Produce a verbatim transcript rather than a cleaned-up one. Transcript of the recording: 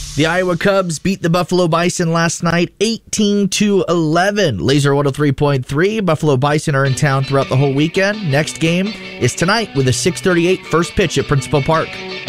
The Iowa Cubs beat the Buffalo Bison last night eighteen to eleven. Laser one oh three point three. Buffalo Bison are in town throughout the whole weekend. Next game is tonight with a six thirty-eight first pitch at Principal Park.